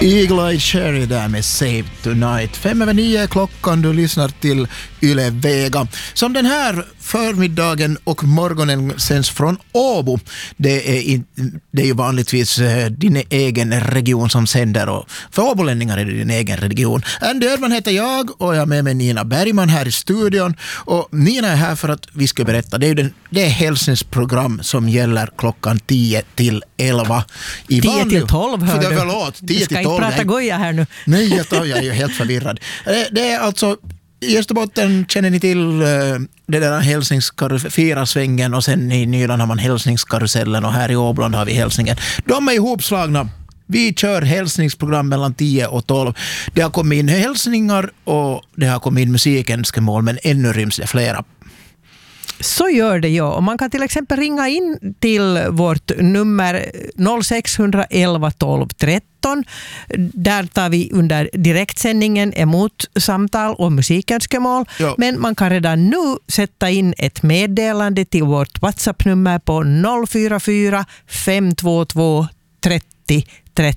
Eagle-Eye Cherry där med Save Tonight. 8:05 klockan, du lyssnar till Yle Vega. Som den här förmiddagen och morgonen sänds från Åbo. Det är ju vanligtvis din egen region som sänder, och för åbolänningar är det din egen region. Andy Öhrman heter jag och jag är med mig Nina Bergman här i studion. Och Nina är här för att vi ska berätta. Det är Hälsnings program som gäller klockan 10 till 11. 10 till 12 hör du. Förlåt, 10 till 12. Du ska inte prata goja här nu. Nej, jag är ju helt förvirrad. Det är alltså, i Österbotten känner ni till det där Hälsningsfirasvängen, och sen i Nyland har man Hälsningskarusellen, och här i Åbland har vi Hälsningen. De är ihopslagna. Vi kör hälsningsprogram mellan 10 och 12. Det har kommit in hälsningar och det har kommit in musikenskemål, men ännu ryms det flera. Så gör det, ja. Och man kan till exempel ringa in till vårt nummer 0611 12 13. Där tar vi under direktsändningen emot samtal och musikenskemål. Ja. Men man kan redan nu sätta in ett meddelande till vårt WhatsApp-nummer på 044 522 30 30.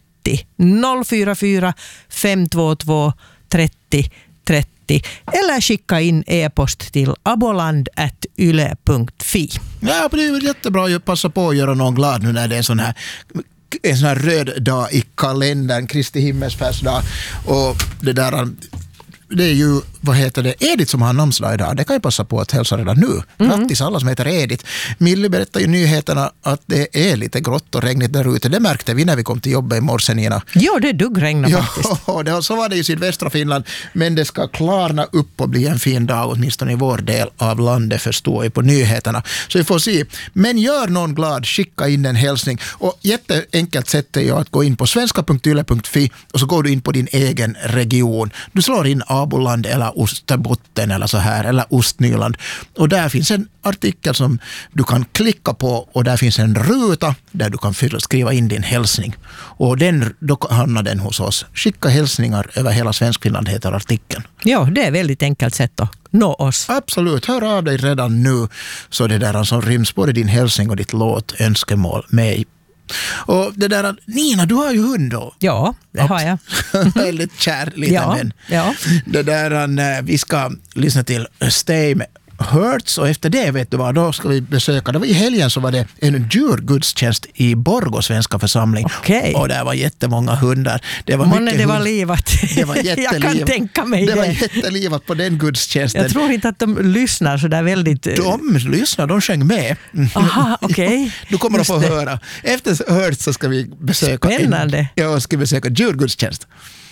044 522 30 30. Eller skicka in e-post till aboland@yle.fi. Ja, det är jättebra att passa på att göra någon glad nu när det är en sån här röd dag i kalendern, Kristi himmelsfärdsdag. Och det är ju, Edith som har namnsdag idag. Det kan ju passa på att hälsa redan nu. Grattis alla som heter Edith. Millie berättar i nyheterna att det är lite grått och regnigt där ute. Det märkte vi när vi kom till jobbet i morse, Nina. Ja, det duggregnar faktiskt. Ja, så var det i sydvästra Finland. Men det ska klarna upp och bli en fin dag, åtminstone i vår del av landet, förstår jag på nyheterna. Så vi får se. Men gör någon glad, skicka in en hälsning. Och jätteenkelt sätt är ju att gå in på svenska.yle.fi och så går du in på din egen region. Du slår in Aboland eller Österbotten eller så här, eller Ostnyland. Och där finns en artikel som du kan klicka på, och där finns en ruta där du kan skriva in din hälsning. Och då hamnar den hos oss. Skicka hälsningar över hela Svenskfinland heter artikeln. Ja, det är väldigt enkelt sätt att nå oss. Absolut, hör av dig redan nu, så det där som ryms både din hälsning och ditt önskemål med. Och det där, Nina, du har ju hund då. Ja, det har jag. Väldigt kär liten vän. Ja. Det där, vi ska lyssna till Stay med Hurts, och efter det, vet du vad, då ska vi besöka, det var i helgen så var det en djurgudstjänst i Borgå svenska församling. Okay. Och där var jättemånga hundar. Det var livat. Det var jag kan tänka mig det. Det var jättelivat på den gudstjänsten. Jag tror inte att de lyssnar så där väldigt... De lyssnar, de sjöng med. Aha, okej. Okay. Du kommer att få höra. Efter Hurts så ska vi besöka Spännande. ska besöka djurgudstjänst.